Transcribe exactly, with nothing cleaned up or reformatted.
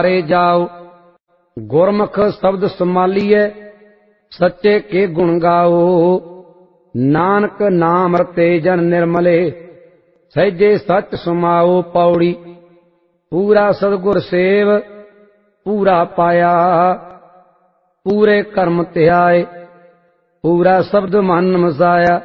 रे जाओ। गुरमुख शब्द संभालिए सच्चे के गुण गाओ। नानक नाम रते जन निर्मले सहजे सच समाओ। पौड़ी पूरा सतगुर सेव पूरा पाया पूरे कर्म त्याए पूरा शब्द मन मसाया।